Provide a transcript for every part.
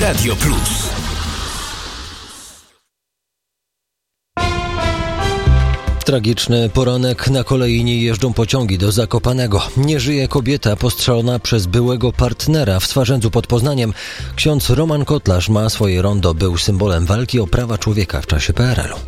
Radio Plus. Tragiczny poranek. Na kolei nie jeżdżą pociągi do Zakopanego. Nie żyje kobieta postrzelona przez byłego partnera w Swarzędzu pod Poznaniem. Ksiądz Roman Kotlarz ma swoje rondo. Był symbolem walki o prawa człowieka w czasie PRL-u.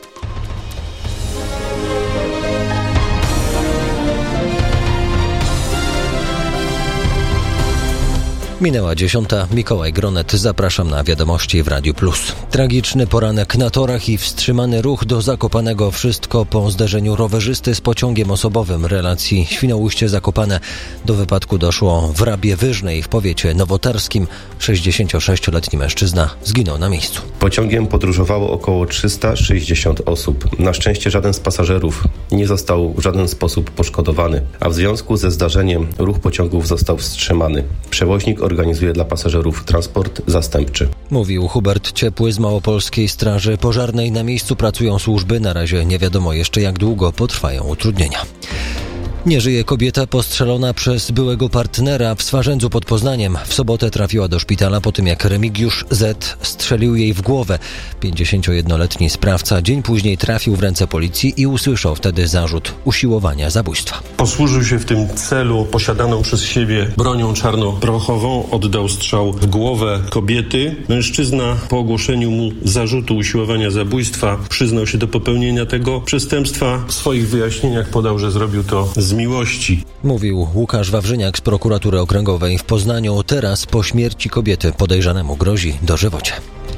Minęła 10. Mikołaj Gronet. Zapraszam na wiadomości w Radiu Plus. Tragiczny poranek na torach i wstrzymany ruch do Zakopanego. Wszystko po zderzeniu rowerzysty z pociągiem osobowym relacji Świnoujście-Zakopane. Do wypadku doszło w Rabie Wyżnej w powiecie nowotarskim. 66-letni mężczyzna zginął na miejscu. Pociągiem podróżowało około 360 osób. Na szczęście żaden z pasażerów nie został w żaden sposób poszkodowany, a w związku ze zdarzeniem ruch pociągów został wstrzymany. Przewoźnik organizuje dla pasażerów transport zastępczy. Mówił Hubert Ciepły z Małopolskiej Straży Pożarnej. Na miejscu pracują służby. Na razie nie wiadomo jeszcze, jak długo potrwają utrudnienia. Nie żyje kobieta postrzelona przez byłego partnera w Swarzędzu pod Poznaniem. W sobotę trafiła do szpitala po tym, jak Remigiusz Z. strzelił jej w głowę. 51-letni sprawca dzień później trafił w ręce policji i usłyszał wtedy zarzut usiłowania zabójstwa. Posłużył się w tym celu posiadaną przez siebie bronią czarnoprochową, oddał strzał w głowę kobiety. Mężczyzna po ogłoszeniu mu zarzutu usiłowania zabójstwa przyznał się do popełnienia tego przestępstwa. W swoich wyjaśnieniach podał, że zrobił to z miłości. Mówił Łukasz Wawrzyniak z Prokuratury Okręgowej w Poznaniu. Teraz po śmierci kobiety podejrzanemu grozi dożywocie.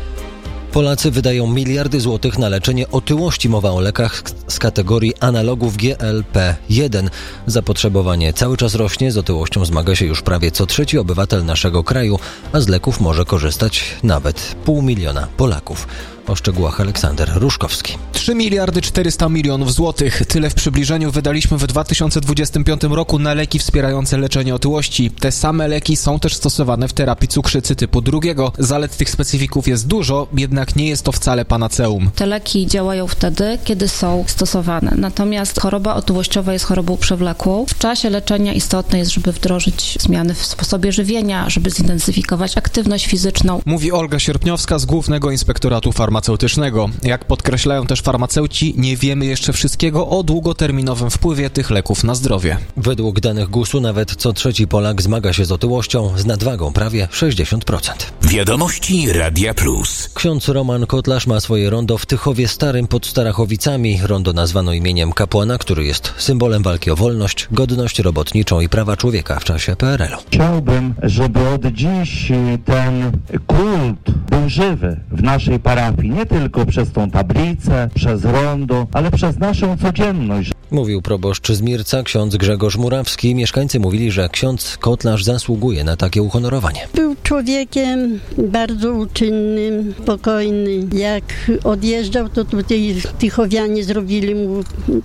Polacy wydają miliardy złotych na leczenie otyłości. Mowa o lekach z kategorii analogów GLP-1. Zapotrzebowanie cały czas rośnie. Z otyłością zmaga się już prawie co trzeci obywatel naszego kraju, a z leków może korzystać nawet 500 000 Polaków. O szczegółach Aleksander Ruszkowski. 3 miliardy 400 milionów złotych. Tyle w przybliżeniu wydaliśmy w 2025 roku na leki wspierające leczenie otyłości. Te same leki są też stosowane w terapii cukrzycy typu 2. Zalet tych specyfików jest dużo, jednak nie jest to wcale panaceum. Te leki działają wtedy, kiedy są stosowane. Natomiast choroba otyłościowa jest chorobą przewlekłą. W czasie leczenia istotne jest, żeby wdrożyć zmiany w sposobie żywienia, żeby zintensyfikować aktywność fizyczną. Mówi Olga Sierpniowska z Głównego Inspektoratu Farmaceutycznego. Jak podkreślają też farmaceuci, nie wiemy jeszcze wszystkiego o długoterminowym wpływie tych leków na zdrowie. Według danych GUS-u nawet co trzeci Polak zmaga się z otyłością, z nadwagą prawie 60%. Wiadomości Radia Plus. Ksiądz Roman Kotlarz ma swoje rondo w Tychowie Starym pod Starachowicami. Rondo nazwano imieniem kapłana, który jest symbolem walki o wolność, godność robotniczą i prawa człowieka w czasie PRL-u. Chciałbym, żeby od dziś ten kult był żywy w naszej parafii. Nie tylko przez tą tablicę, przez rondo, ale przez naszą codzienność. Mówił proboszcz z Mirca, ksiądz Grzegorz Murawski. Mieszkańcy mówili, że ksiądz Kotlarz zasługuje na takie uhonorowanie. Był człowiekiem bardzo uczynnym, spokojny. Jak odjeżdżał, to tutaj tychowianie zrobili mu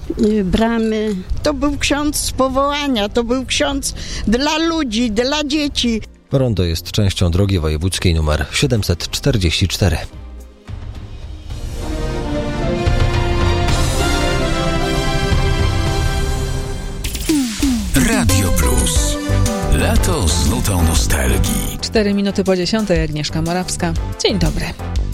bramy. To był ksiądz z powołania, to był ksiądz dla ludzi, dla dzieci. Rondo jest częścią drogi wojewódzkiej nr 744. Radio Plus. Lato z nutą nostalgii. 4 minuty po 10:00, Agnieszka Morawska. Dzień dobry.